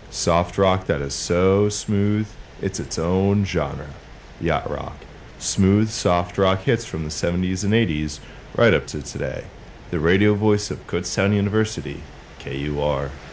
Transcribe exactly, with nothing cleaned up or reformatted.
Soft rock that is so smooth, it's its own genre. Yacht rock. Smooth, soft rock hits from the seventies and eighties, right up to today. The radio voice of Kutztown University, K U R.